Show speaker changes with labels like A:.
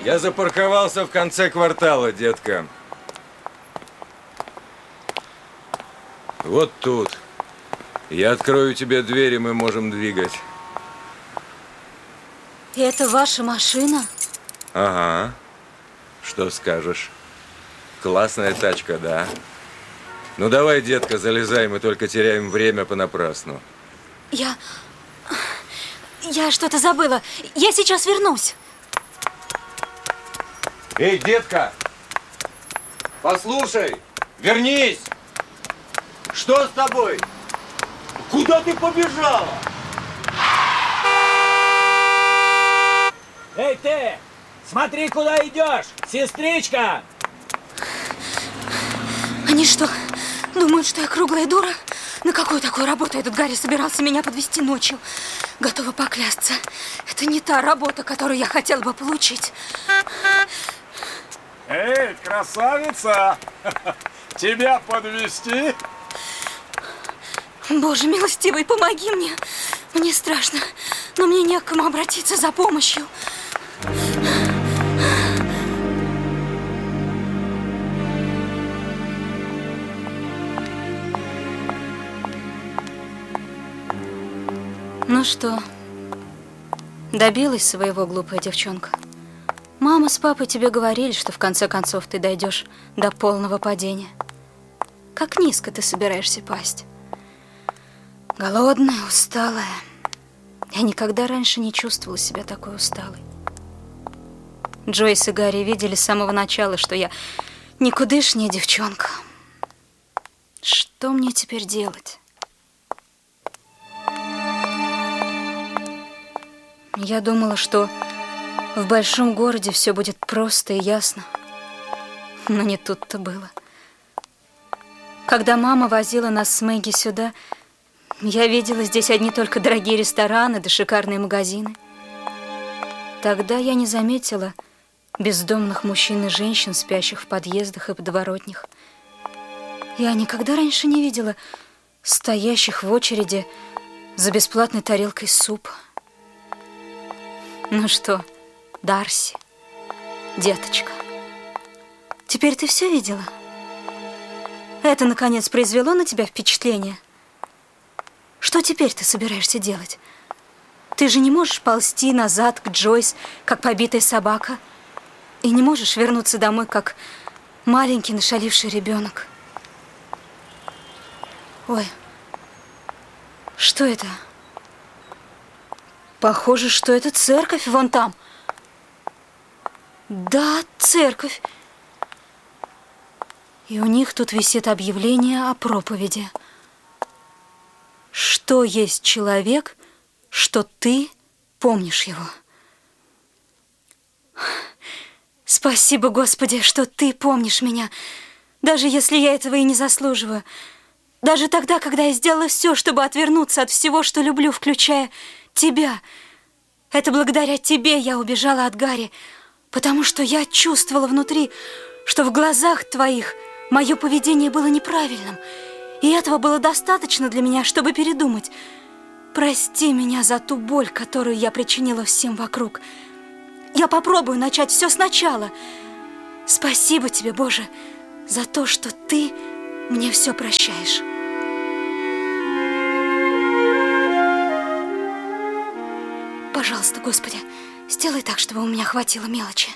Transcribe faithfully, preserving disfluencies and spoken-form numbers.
A: Я запарковался в конце квартала, детка. Вот тут. Я открою тебе дверь, и мы можем двигать.
B: И это ваша машина?
A: Ага. Что скажешь? Классная тачка, да? Ну давай, детка, залезай, мы только теряем время понапрасну.
B: Я... Я что-то забыла. Я сейчас вернусь.
A: Эй, детка! Послушай! Вернись! Что с тобой? Куда ты побежала?
C: Эй, ты! Смотри, куда идешь, сестричка!
B: Они что, думают, что я круглая дура? На какую такую работу этот Гарри собирался меня подвести ночью? Готова поклясться. Это не та работа, которую я хотела бы получить.
D: Эй, красавица! Тебя подвезти?
B: Боже милостивый, помоги мне. Мне страшно, но мне не к кому обратиться за помощью. Ну что, добилась своего, глупая девчонка? Мама с папой тебе говорили, что в конце концов ты дойдешь до полного падения. Как низко ты собираешься пасть? Голодная, усталая. Я никогда раньше не чувствовала себя такой усталой. Джойс и Гарри видели с самого начала, что я никудышняя девчонка. Что мне теперь делать? Я думала, что в большом городе все будет просто и ясно. Но не тут-то было. Когда мама возила нас с Мэгги сюда, я видела здесь одни только дорогие рестораны да шикарные магазины. Тогда я не заметила бездомных мужчин и женщин, спящих в подъездах и подворотнях. Я никогда раньше не видела стоящих в очереди за бесплатной тарелкой супа. Ну что, Дарси, деточка, теперь ты все видела? Это, наконец, произвело на тебя впечатление? Что теперь ты собираешься делать? Ты же не можешь ползти назад к Джойс, как побитая собака, и не можешь вернуться домой, как маленький нашаливший ребенок. Ой, что это? Похоже, что это церковь вон там. Да, церковь. И у них тут висит объявление о проповеди. Что есть человек, что ты помнишь его? Спасибо, Господи, что ты помнишь меня, даже если я этого и не заслуживаю. Даже тогда, когда я сделала все, чтобы отвернуться от всего, что люблю, включая тебя. Это благодаря тебе я убежала от Гарри, потому что я чувствовала внутри, что в глазах твоих мое поведение было неправильным, и этого было достаточно для меня, чтобы передумать. Прости меня за ту боль, которую я причинила всем вокруг. Я попробую начать все сначала. Спасибо тебе, Боже, за то, что ты мне все прощаешь. Пожалуйста, Господи, сделай так, чтобы у меня хватило мелочи.